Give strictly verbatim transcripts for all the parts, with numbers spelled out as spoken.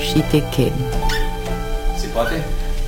și te chem. Se poate?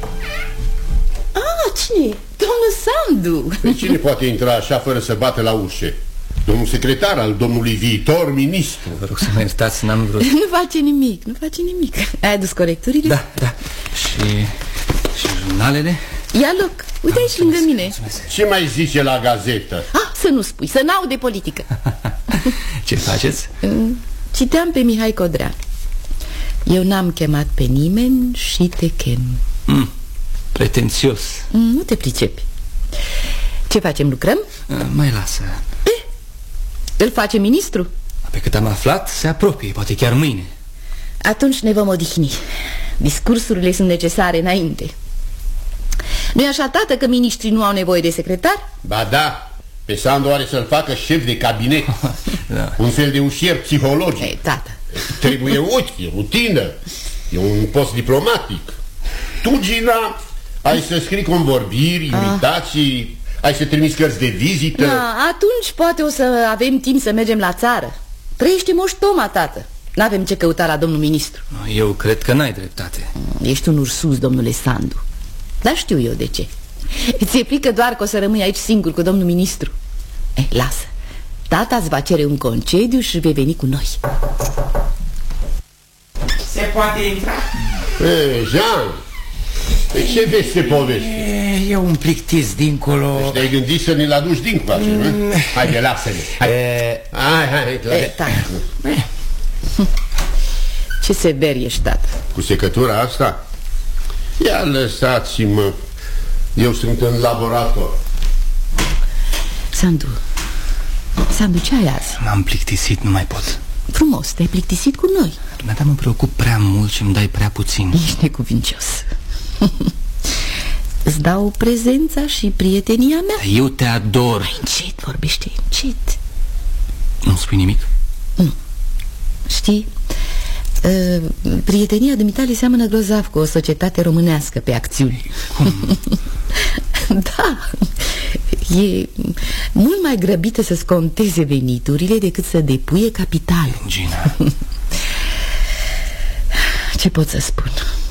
Ah, cine? Domnul Sandu. Pe cine poate intra așa fără să bată la ușe? Domnul secretar al domnului viitor ministru. Vă rog să mă iertați, n-am vrut. Nu face nimic, nu face nimic. Ai adus corecturile? Da, da. Și, și jurnalele? Ia loc, uite aici lângă mine. Mulțumesc. Ce mai zice la gazetă? Ah, să nu spui, să n-au de politică. Ce faceți? Citeam pe Mihai Codrean. Eu n-am chemat pe nimeni și te chem. mm, Pretențios. mm, Nu te pricepi. Ce facem, lucrăm? uh, Mai lasă. Eh, îl face ministru? Pe cât am aflat, se apropie, poate chiar mâine. Atunci ne vom odihni. Discursurile sunt necesare înainte. Nu-i așa, tată, că miniștrii nu au nevoie de secretar? Ba da, pe Sandu are să-l facă șef de cabinet. Da. Un fel de ușier psihologic. Ei, tată. Trebuie ochi, rutină. E un post diplomatic. Tu, Gina, ai să scrii convorbiri, invitații, ai să trimiți cărți de vizită. Da, atunci poate o să avem timp să mergem la țară. Trăiește Moș Toma, tată. N-avem ce căuta la domnul ministru. Eu cred că n-ai dreptate. Ești un ursus, domnule Sandu. Dar știu eu de ce. Ți-e frică doar că o să rămâi aici singur cu domnul ministru. Eh, lasă. Tata îți va cere un concediu și vei veni cu noi. Se poate intra? E, Jean, pe ce vezi pe povești? E, e un plictis dincolo. Deci te-ai gândit să ne-l aduci dincoace, nu? Haide, lasă-ne. Hai, E, hai, hai, hai. Eh, tată. Ce sever ești, tată. Cu secătura asta? Ia lăsați-mă. Eu sunt în laborator. Sandu, Sandu, ce ai azi? M-am plictisit, nu mai pot. Frumos, te-ai plictisit cu noi. Dumneata mă preocup prea mult și îmi dai prea puțin. Ești necuvincios. Îți dau prezența și prietenia mea. Eu te ador. Mai încet, vorbește încet. Nu spui nimic? Nu. Știi, uh, prietenia dumitale seamănă grozav cu o societate românească pe acțiuni. Cum? Da. E mult mai grăbită să-ți conteze veniturile decât să depuie capital. Gina. Ce pot să spun?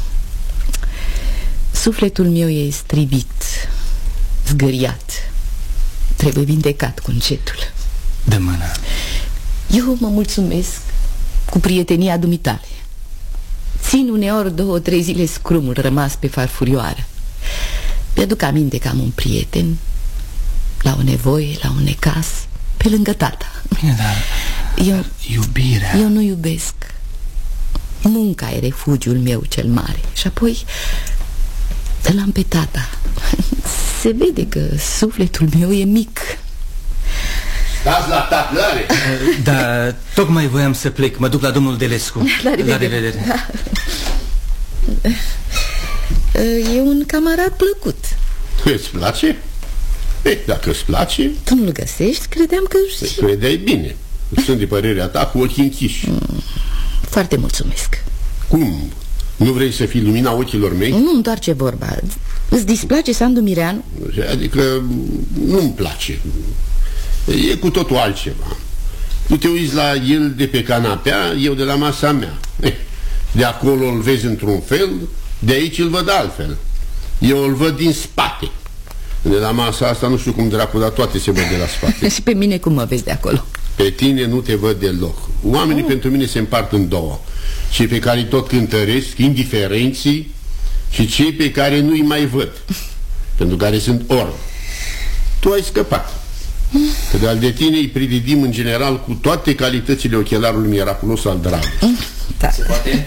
Sufletul meu e stribit, zgâriat. Trebuie vindecat cu încetul. Dă mâna. Eu mă mulțumesc cu prietenia dumitale. Țin uneori două, trei zile scrumul rămas pe farfurioară. Mi-aduc aminte că am un prieten, la o nevoie, la un necaz, pe lângă tata. Bine, dar Eu, iubirea... eu nu iubesc. Munca e refugiul meu cel mare. Și apoi îl am pe tata. Se vede că sufletul meu e mic. Stați la tablare. Da, tocmai voiam să plec. Mă duc la domnul Delescu. La revedere, la revedere. Da. E un camarad plăcut. Îți place? E, dacă îți place, Tu nu-l găsești? Credeam că știi. credeai bine. Sunt de părerea ta cu ochii închiși. Foarte mulțumesc. Cum? Nu vrei să fii lumina ochilor mei? Nu întoarce vorba. Îți displace Sandu Mireanu? Adică nu-mi place. E cu totul altceva. Tu te uiți la el de pe canapea, eu de la masa mea. Eh, de acolo îl vezi într-un fel, de aici îl văd altfel. Eu îl văd din spate. De la masa asta nu știu cum dracu, dar toate se văd de la spate. Și pe mine cum mă vezi de acolo? Pe tine nu te văd deloc. Oamenii oh. pentru mine se împart în două. Cei pe care tot cântăresc, indiferenții, și cei pe care nu-i mai văd, pentru care sunt orbi. Tu ai scăpat. Că de-al de tine îi prividim în general cu toate calitățile ochelarului miraculos al dragului. Da. Se poate?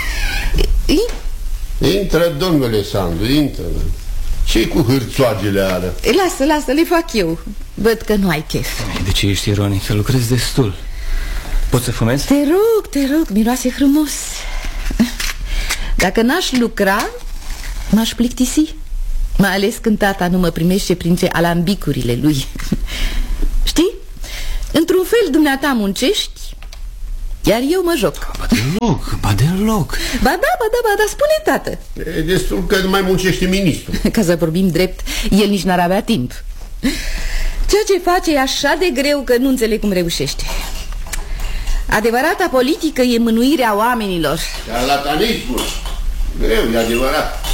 Intră, domnule Sandu, intră. Ce-i cu hârțoagele alea? Lasă, lasă, le fac eu. Văd că nu ai chef. De ce ești ironic? Că lucrezi destul. Poți să fumezi? Te rog, te rog, miroase frumos. Dacă n-aș lucra, m-aș plictisi. Mai ales când tata nu mă primește printre alambicurile lui. Știi? Într-un fel dumneata muncești, iar eu mă joc. Ba deloc, ba deloc. Ba da, ba da, ba da, spune tată. E destul că mai muncește ministrul. Ca să vorbim drept, el nici n-ar avea timp. Ceea ce face e așa de greu că nu înțeleg cum reușește. Adevărata politică e mânuirea oamenilor. Șarlatanismul. Greu, e adevărat.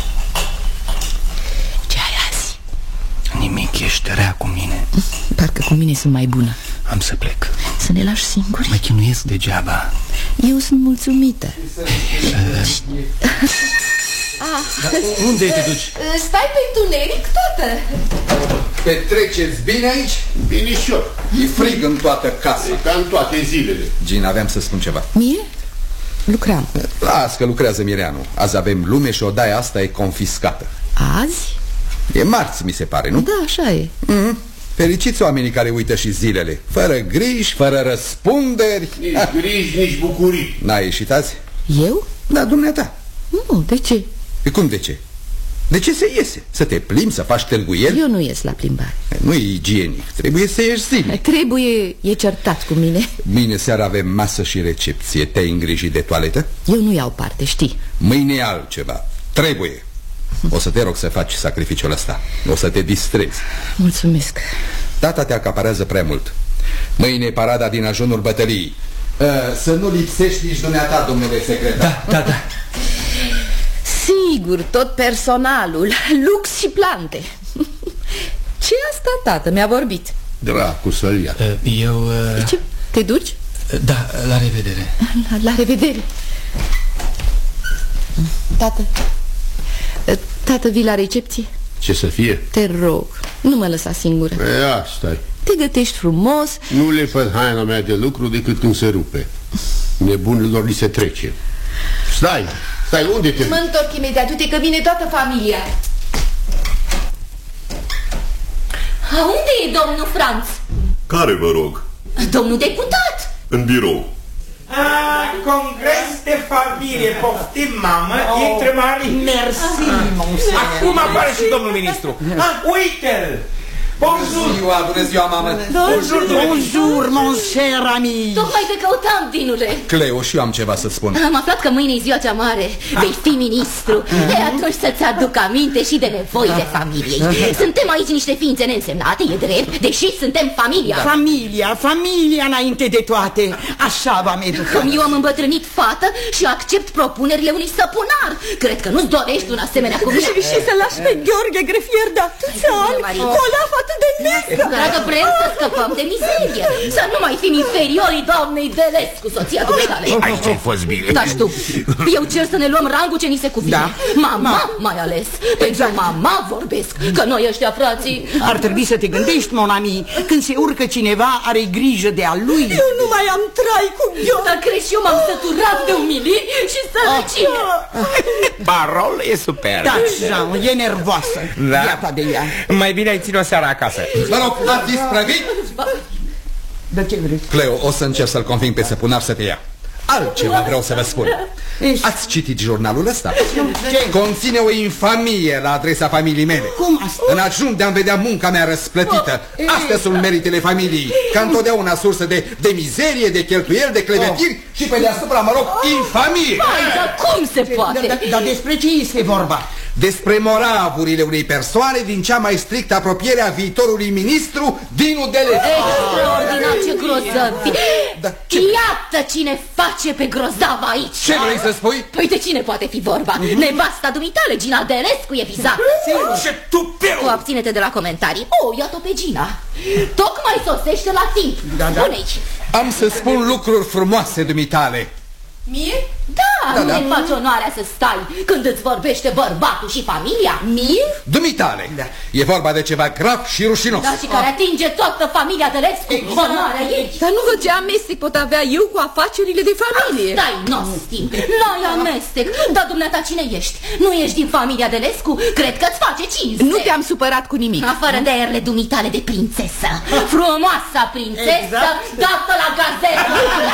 Ce ai azi? Nimic, ești rea cu mine. Parcă cu mine sunt mai bună. Am să plec. Să ne lași singuri? Mă chinuiesc degeaba. Eu sunt mulțumită. Da, unde te duci? Stai pe întuneric, tată. Petreceți bine aici? Binișor. E frig în toată casa. E ca în toate zilele. Gina, aveam să spun ceva. Mie? Lucram. Las că lucrează Mireanu. Azi avem lume și odaia asta e confiscată. Azi? E marți, mi se pare, nu? Da, așa e. Mm-hmm. Fericiți oamenii care uită și zilele. Fără griji, fără răspunderi. Nici ah. griji, nici bucurii. N-ai ieșit azi? Eu? Da, dumneata. Nu, de ce? E cum de ce? De ce se iese? Să te plimbi, să faci târguieli? Eu nu ies la plimbare. Nu e igienic, trebuie să ieși zilnic. Trebuie, e certat cu mine. Mâine seara avem masă și recepție. Te-ai îngrijit de toaletă? Eu nu iau parte, știi. Mâine e altceva. Trebuie. O să te rog să faci sacrificiul ăsta. O să te distrezi. Mulțumesc. Tata te acaparează prea mult. Mâine e parada din ajunul bătăliei. uh, Să nu lipsești nici dumneata, domnule secretar. Da, da, da. Sigur, tot personalul, lux și plante. Ce asta, tată? Mi-a vorbit. Dracu să-l ia. Eu... Uh... Ce? Te duci? Da, la revedere. La, la revedere. Tată, tată, vii la recepție? Ce să fie? Te rog, nu mă lăsa singură. E, asta-i. Te gătești frumos. Nu le fă haina mea de lucru decât când se rupe. Nebunilor li se trece. Stai, stai, unde te... Mă întorc imediat, uite că vine toată familia. A, unde e domnul Franț? Care, vă rog? Domnul deputat. În birou. A, congres de familie, poftim, mamă, oh. Intră mari. Mersi, monsieur. Acum apare și domnul ministru. Ah, uite-l! Bonjour! Bună ziua, bună ziua, mamă! Bonjour, bonjour, mon cher ami! Tocmai te căutam, Dinule. Cleo, și eu am ceva să spun. Am aflat că mâine e ziua cea mare. Vei fi ministru. E, atunci să-ți aduc aminte și de nevoile familiei. Suntem aici niște ființe neînsemnate, e drept, deși suntem familia. Familia, familia înainte de toate. Așa v-am educat. Cum eu am îmbătrânit fată și accept propunerile unui săpunar. Cred că nu-ți dorești un asemenea cuvânt. Și să lași pe Gheorghe Grefier de atâția ani cu o leafă atât de neagră. Dacă vrem să scăpăm de mizerie, să nu mai fim inferiorii doamnei Delescu, soția dumitale. Aici ai fost bine. Da, știu. Eu cer să ne luăm rangul ce ni se cuvine. Da. Mama, Ma. mai ales. Pentru mama vorbesc. Că noi ăștia, frații... Ar trebui să te gândești, mon ami, când se urcă cineva, are grijă de a lui. Eu nu mai am trai cu Gheorghe. Dar crezi și eu m-am săturat de umiliri și sărăcie. Barol e super. Da, Jean, e nervoasă. Da. Iată de ea. Mai bine ai ține-o seara acasă. Vă rog, ați isprăvit? De ce vrei? Cleo, o să încerc să-l conving pe săpunar să te ia. Altceva vreau să vă spun. Ați citit jurnalul ăsta? Ce? Conține o infamie la adresa familiei mele. Cum asta? În ajung de a-mi vedea munca mea răsplătită. Astea sunt meritele familiei. Ca întotdeauna sursă de, de mizerie, de cheltuieli, de clevetiri și pe deasupra, mă rog, infamie. Hai, dar cum se poate? Dar da, da, despre ce este vorba? Despre moravurile unei persoane din cea mai strictă apropiere a viitorului ministru Dinu Delescu. Extraordinar, ce grozăvi. Da, ce... Iată cine face pe grozav aici. Ce vrei să spui? Păi de cine poate fi vorba? Nevasta dumitale, Gina Delescu, e vizată. Ce tupeu! Tu abține-te de la comentarii. Oh, iată pe Gina. Tocmai sosește la timp. Da, da. Spune aici. Am să spun lucruri frumoase dumitale. Mie? Da, da, nu da. ne faci onoarea să stai când îți vorbește bărbatul și familia. Mie? Dumitale, da. E vorba de ceva grav și rușinos. Da, și care atinge toată familia Delescu, onoarea ei. Dar nu văd ce amestec pot avea eu cu afacerile de familie. Stai, nostim, n-ai amestec. Dar dumneata cine ești? Nu ești din familia Delescu? Cred că-ți face cinste. Nu te-am supărat cu nimic. Afară de aerele dumitale de prințesă. Frumoasa prințesă, exact. Dată la gazetă.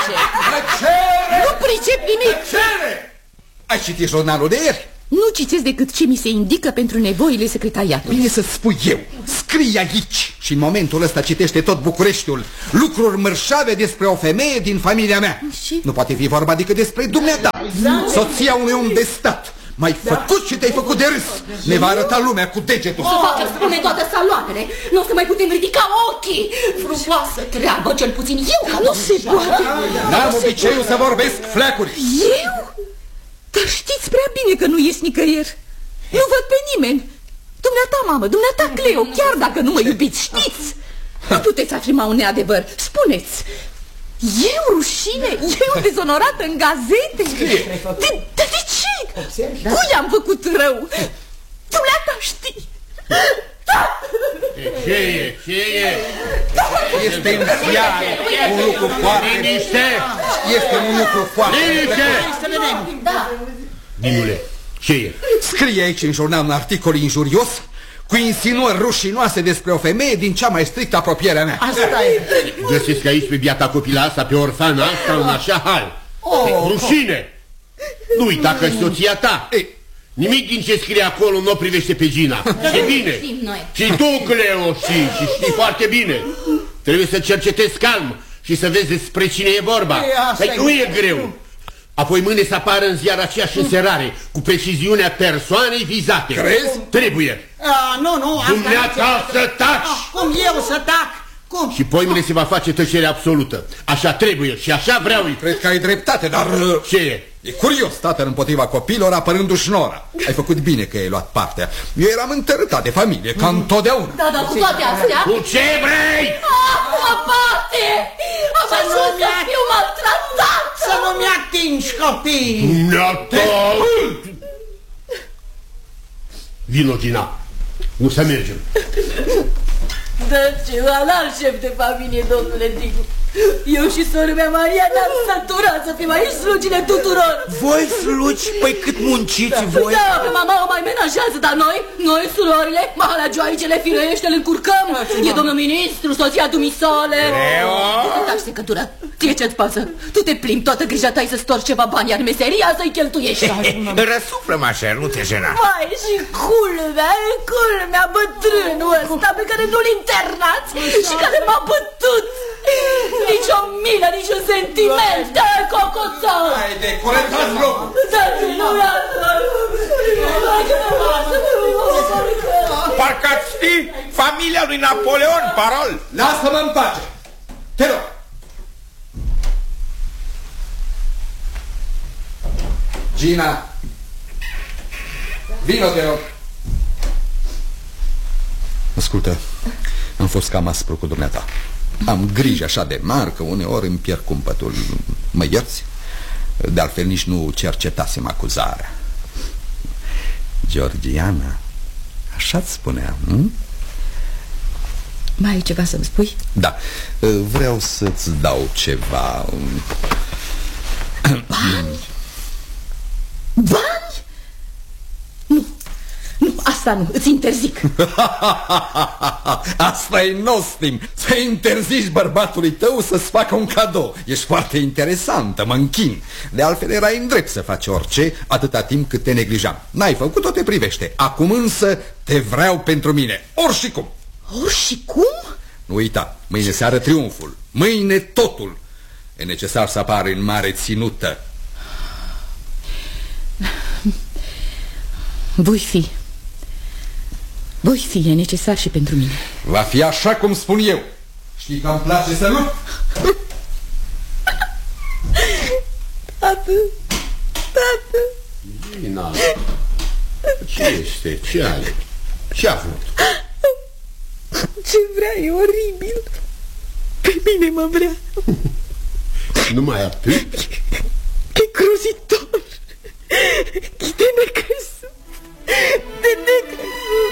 Nu pricep nimic. Ai citit jurnalul de ieri? Nu citesc decât ce mi se indică pentru nevoile secretariatului. Bine să-ți spui eu. Scrie aici. Și în momentul ăsta citește tot Bucureștiul lucruri mărșave despre o femeie din familia mea. Și? Nu poate fi vorba decât despre dumneata, soția unui om de stat, M-ai făcut și te-ai făcut de râs. Ne va arăta lumea cu degetul. O să facem spune toate saloanele. Nu o să mai putem ridica ochii. Frumoasă treabă, cel puțin eu ca nu se poate. N-am obiceiul să vorbesc fleacuri. Eu? Dar știți prea bine că nu ies nicăieri. Nu văd pe nimeni. Dumneata, mamă, dumneata, Cleo, chiar dacă nu mă iubiți, știți. Nu puteți afirma un neadevăr. Spuneți. Eu rușine? Eu dezonorată în gazete? De, de, de ce? Cui am făcut rău? Dumneata știi. Ce e? Ce e? Este în ziar un lucru foarte... Liniște! Este un lucru foarte... Liniște! Să vedem. Da. Dinule, ce e? Scrie aici în jurnal un articol injurios cu insinuări rușinoase despre o femeie din cea mai strictă apropiere a mea. Asta e. Găsesc aici pe biata copila asta, pe orfana asta, în așa hal. Oh. Rușine! Nu uita că-i soția ta. Nimic din ce scrie acolo nu o privește pe Gina. Și bine. Și tu, Cleo, știi, și știi foarte bine. Trebuie să cercetezi calm și să vezi despre cine e vorba. Păi nu e greu. Apoi mâine să apară în ziar aceeași înserare, cu preciziunea persoanei vizate. Crezi? Trebuie. A, nu, nu, asta Dumneata să taci! A, cum eu să tac? Cum? Și poimâine se va face tăcere absolută. Așa trebuie și așa vreau. Cred că ai dreptate, dar... Ce e? E curios, tatăl împotriva copilor apărându-și nora. Ai făcut bine că ai luat partea. Eu eram întărâtat de familie, ca întotdeauna. Da, da, cu toate astea. Cu ce vrei? Acum bate! Am ajuns să fiu maltratat! Să nu-mi atingi copiii! Dumneata! Vino, Gina. Nu să mergem. Da, ceva alt șef de familie, domnule Dinu. Eu și sora mea Maria ne-am săturat să fim aici slugile tuturor. Voi slugi? Păi cât munciți voi? Da, pe mama o mai menajează, dar noi, noi surorile, mahala joaicele firește, îl încurcăm. E domnul ministru, soția dumisale. Leo? Taci secătură, ție ce-ți pasă? Tu te plimbi toată grija ta să storci ceva bani, iar meseria să-i cheltuiești. Răsuflă, mașer, nu te jena. Mai și culmea, e culmea, bătrânul ăsta pe care nu-l internați și care m-a bătut. Nici o milă, nici un sentiment. Da, cocoțau. Haide, curățați locul. Da, nu Parcă ați fi familia lui Napoleon, parol. Lasă-mă în pace. Te rog. Gina, vino, te rog. Ascultă, am fost cam aspru cu dumneata. Am grijă așa de mare că uneori îmi pierd cumpătul. Mă ierți? De altfel nici nu cercetasem acuzarea. Georgiana, așa-ți spunea, nu? Mai ai ceva să-mi spui? Da, vreau să-ți dau ceva. Bani? Bani? Nu, nu, asta nu, îți interzic. Asta e nostim, să interzici bărbatului tău să-ți facă un cadou. Ești foarte interesantă, mă închin. De altfel erai în drept să faci orice, atâta timp cât te neglijam. N-ai făcut-o, te privește. Acum însă te vreau pentru mine, ori și cum. Ori și cum? Nu uita, mâine seară triumful, mâine totul. E necesar să apară în mare ținută. Voi fi. Voi fi, e necesar și pentru mine. Va fi așa cum spun eu. Știi că îmi place să lupt? Tată, tată. Gina, ce este? Ce are? Ce a vrut? Ce vrea, e oribil. Pe mine mă vrea. Numai atât? E grozitor. E de necrezut. De necrezut.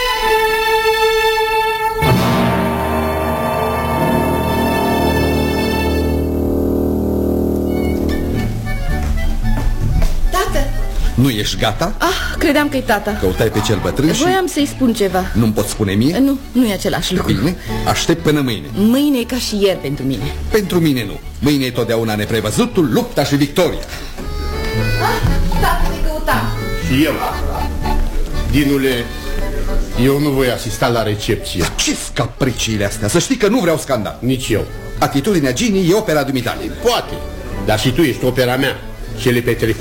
Tată! Nu ești gata? Ah, credeam că e tata. Căutai pe cel bătrân și... Voiam să-i spun ceva. Nu-mi poți spune mie? Nu, nu e același lucru. Bine, aștept până mâine. Mâine e ca și ieri pentru mine. Pentru mine nu. Mâine e totdeauna neprevăzutul, lupta și victoria. Ah, tata, te căutam. Și eu. Dinule, eu nu voi asista la recepție. Dar ce-s capriciile astea? Să știi că nu vreau scandal. Nici eu. Atitudinea Ginii e opera dumitale. Poate, dar și tu ești opera mea. Cele pe telefon